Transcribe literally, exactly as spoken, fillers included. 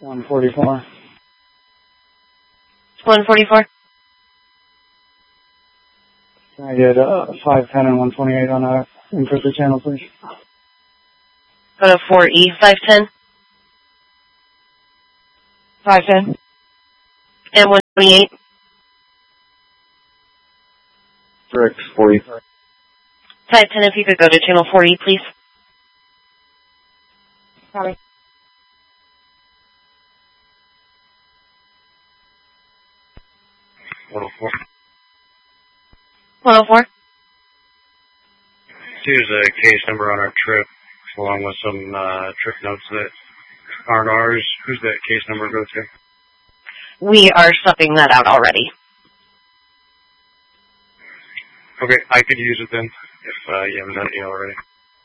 one forty-four. one forty-four. Can I get uh, five ten and one twenty-eight on a encrypted channel, please? Go to four E, five ten. five ten. And one twenty-eight. Bricks, forty. five ten, if you could go to channel four E, please. Sorry. one oh four. one oh four. Here's a case number on our trip, along with some uh, trip notes that aren't ours. Who's that case number go to? We are subbing that out already. Okay, I could use it then, if uh, you haven't done it yet already.